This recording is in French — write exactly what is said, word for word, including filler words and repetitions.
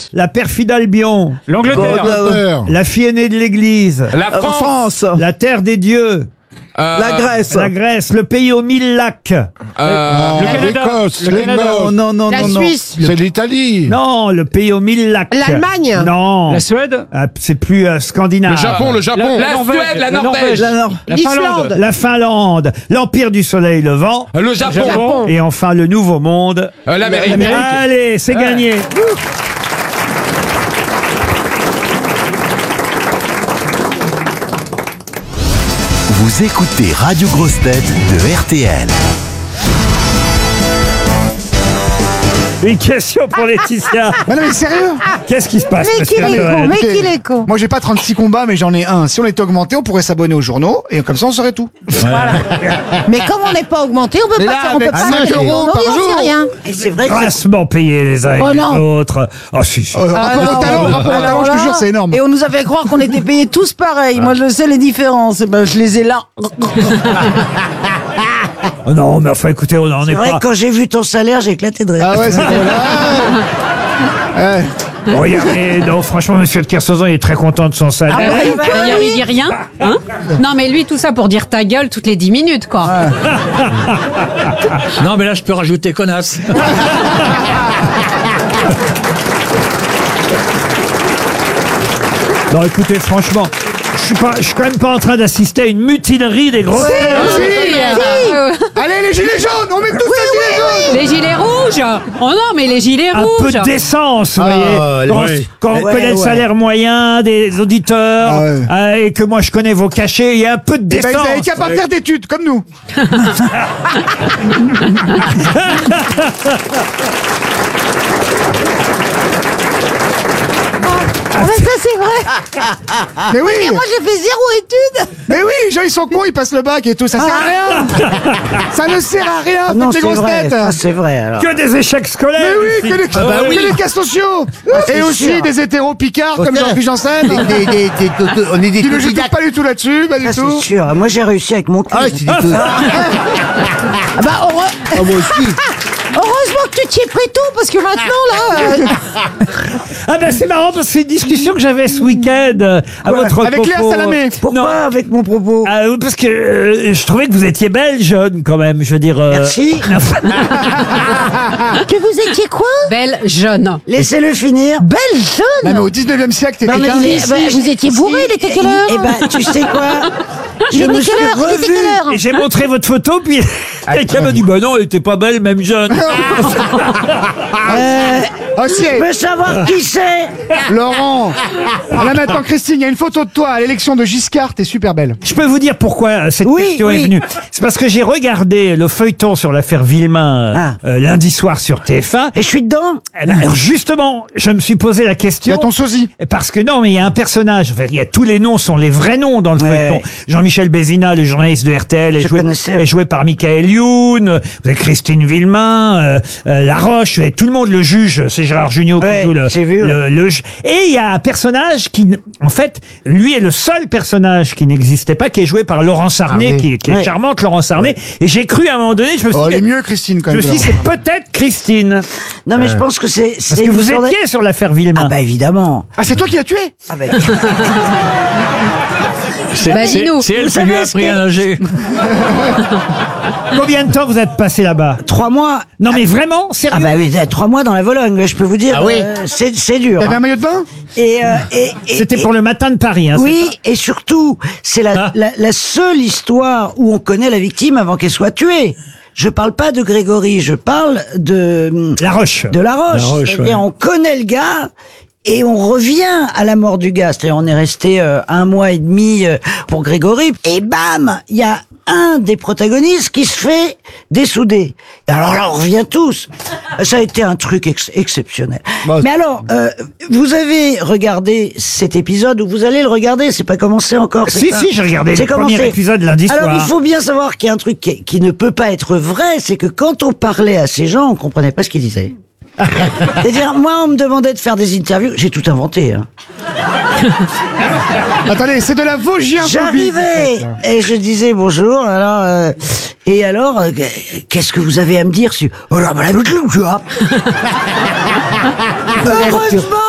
l'Écosse. La perfide Albion. L'Angleterre. La fille aînée de l'Église. La France. France. La terre des dieux. Euh, La Grèce. La Grèce. Le pays aux mille lacs. euh, Ah, le Canada. l'Écosse, Le Canada. Non, non, non, La non, non. Suisse. C'est l'Italie. Non, le pays aux mille lacs. L'Allemagne. Non. La Suède. Ah, c'est plus euh, scandinave. Le Japon, le Japon. La, la Norvège, Suède, la la Norvège. La Nord. La L'Islande. Finlande. La Finlande. L'Empire du Soleil Levant. Le Japon. Japon. Et enfin le Nouveau Monde. Euh, L'Amérique. Allez, c'est gagné. Vous écoutez Radio Grosse Tête de R T L. Une question pour Laetitia. Mais non mais sérieux. Qu'est-ce qui se passe, Mais qu'il monsieur est con, Noël mais Écoutez, qu'il est con. Moi j'ai pas trente-six combats mais j'en ai un. Si on était augmenté, on pourrait s'abonner aux journaux et comme ça on saurait tout. Mais comme on n'est pas augmenté, on peut Mais pas là, faire, on peut avec pas cinq faire des euros journaux, par et on jour. sait rien. Et c'est vrai que Grassement payés les uns et Oh les non. autres. Oh si, si. Euh, rapport non. au talent, rapport au talent, je te jure, c'est énorme. Et on nous a fait croire qu'on était payés tous pareil. Moi, je sais les différences. Et ben, je les ai là. Oh non, mais enfin écoutez, on n'en est, C'est vrai pas. que quand j'ai vu ton salaire, j'ai éclaté de rire. Ah ouais, c'est vrai. Ouais. Regardez, non, franchement, monsieur de Kersauzon, il est très content de son salaire. Ah ouais, bah D'ailleurs, oui. il dit rien. Hein non, mais lui, tout ça pour dire ta gueule toutes les dix minutes, quoi. Non, mais là, je peux rajouter connasse. Non, écoutez, franchement, je suis pas, je suis quand même pas en train d'assister à une mutinerie des grosses têtes. Euh, Allez les gilets jaunes, on met tous les gilets jaunes. les gilets rouges. Oh non, mais les gilets Un peu rouges. de décence, vous voyez. Quand, oui. quand on Ouais, connaît le ouais. salaire moyen des auditeurs Ah ouais. euh, et que moi je connais vos cachets, il y a un peu de Eh ben, décence. vous avez qu'à pas faire d'études comme nous. Ah, mais ça, c'est vrai. Mais oui, Et moi, j'ai fait zéro étude. mais oui, les gens ils sont cons, ils passent le bac et tout, ça sert à rien. Ça ne sert à rien, Ah non, faites les c'est grosses vrai. têtes. Ça, c'est vrai, alors. Que des échecs scolaires. Mais oui, que les, bah que oui. les cas sociaux. c'est Et aussi sûr. des hétéros picards comme Auteur. Jean-Philippe Janssen. Des- des- des- des- on est des Qui ne jouent pas du tout là-dessus, pas du Ça, c'est tout. sûr. Moi, j'ai réussi avec mon cul. Ah bah, heureux- heureusement que tu t'y es pris tôt, parce que maintenant, là... euh, Ah ben c'est marrant parce que c'est une discussion que j'avais ce week-end euh, à Ouais, votre avec Léa propos. Salamé. Pourquoi Non. avec mon propos? Ah, oui, parce que euh, je trouvais que vous étiez belle jeune quand même, je veux dire. euh, Merci. que vous étiez quoi? Belle jeune. Laissez-le finir. Belle Non, jeune. mais au dix-neuvième siècle, t'es Non, mais quelqu'un. il est- bah, vous étiez bourré, il était quelle heure? Eh ben, tu sais quoi? Il Je me était suis quelle heure? Il était revu. quelle heure? Et j'ai montré votre photo, puis quelqu'un m'a dit bah non, elle était pas belle, même jeune. Euh, Ah si, je veux savoir qui c'est. Laurent. Là maintenant, Christine, il y a une photo de toi à l'élection de Giscard, t'es super belle. Je peux vous dire pourquoi euh, cette Oui, question oui. est venue. C'est parce que j'ai regardé le feuilleton sur l'affaire Villemain euh, Ah. euh, lundi soir sur T F un. Et je suis dedans. Eh ben, alors justement, je me suis posé la Il y question. a ton sosie. Parce que non, mais il y a un personnage. Enfin, il y a tous les noms sont les vrais noms dans le Ouais. feuilleton. Jean-Michel Bézina, le journaliste de R T L, est Je joué, connaissais. est joué par Michael Youn. Vous avez Christine Villemain, euh, euh, Laroche, et tout le monde le juge. C'est Gérard Jugnot Ouais, qui joue le, j'ai vu, le, le ju- Et il y a un personnage qui, n- en fait, lui est le seul personnage qui n'existait pas, qui est joué par Laurence Arnay, Ah oui. qui, qui est Ouais. charmante, Laurence Arnay. Et j'ai cru à un moment donné, je me suis Oh, elle est dit, mieux, Christine, quand je me même. suis dit, c'est peut-être Christine. Non, mais je pense que c'est. Parce que vous étiez sur l'affaire Villemain. Ah bah évidemment. Ah, c'est toi qui l'as tué. Ah bah, C'est Bah, c'est- dis-nous. c'est elle Vous qui lui savez a ce appris qu'est- à nager. Combien de temps vous êtes passé là-bas? trois mois. Non, mais vraiment, sérieux? Ah bah oui, trois mois dans la Vologne, je peux vous dire. Ah oui. euh, c'est c'est dur. Il y avait un hein. maillot de bain. Et, euh, et, et- C'était et- pour le matin de Paris, hein, c'est Oui, et surtout, c'est la, Ah. la, la seule histoire où on connaît la victime avant qu'elle soit tuée. Je parle pas de Grégory, je parle de La Roche. de La Roche. La Roche, C'est-à-dire, ouais. on connaît le gars et on revient à la mort du gars. C'est-à-dire, on est resté euh, un mois et demi euh, pour Grégory et bam, il y a un des protagonistes qui se fait dessouder. Et alors là, on revient tous. Ça a été un truc ex- exceptionnel. Bah, Mais alors, euh, vous avez regardé cet épisode ou vous allez le regarder? C'est pas commencé encore. c'est Si, ça si, j'ai regardé C'est le premier commencé. épisode lundi Alors, soir. il faut bien savoir qu'il y a un truc qui, qui ne peut pas être vrai, c'est que quand on parlait à ces gens, on comprenait pas ce qu'ils disaient. C'est-à-dire, moi, on me demandait de faire des interviews, j'ai tout inventé. Hein. Attendez, c'est de la Vosgien-phobie. J'arrivais et je disais bonjour. Alors euh, et alors, euh, qu'est-ce que vous avez à me dire sur? Oh là, bah, la tu vois. Heureusement.